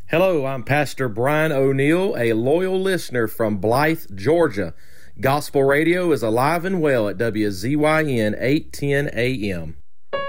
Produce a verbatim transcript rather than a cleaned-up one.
Hello, I'm Pastor Brian O'Neill, a loyal listener from Blythe, Georgia. Gospel Radio is alive and well at W Z Y N eight ten A M.